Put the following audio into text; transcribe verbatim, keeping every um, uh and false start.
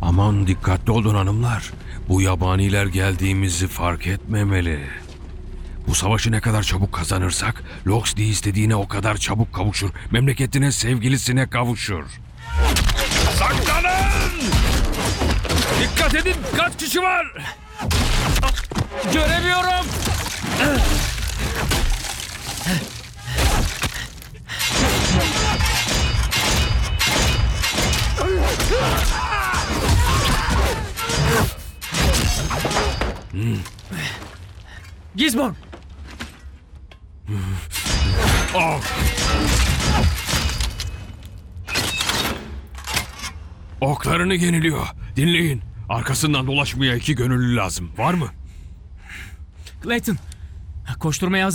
Aman dikkatli olun hanımlar. Bu yabaniler geldiğimizi fark etmemeli. Bu savaşı ne kadar çabuk kazanırsak Loxley istediğine o kadar çabuk kavuşur. Memleketine, sevgilisine kavuşur. Saklanın! Dikkat edin, kaç kişi var? Göremiyorum. Hmm. Gizmon. Oh. Oklarını yeniliyor. Dinleyin. Arkasından dolaşmaya iki gönüllü lazım. Var mı? Clayton. Koşturmaya hazır.